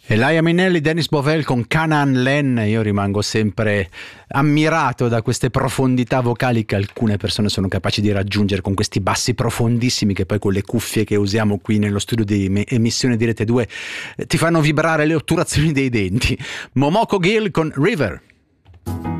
Elia Minnelli, Dennis Bovell con Canaan Len. Io rimango sempre ammirato da queste profondità vocali che alcune persone sono capaci di raggiungere con questi bassi profondissimi che poi con le cuffie che usiamo qui nello studio di emissione di Rete 2 ti fanno vibrare le otturazioni dei denti. Momoko Gill con River.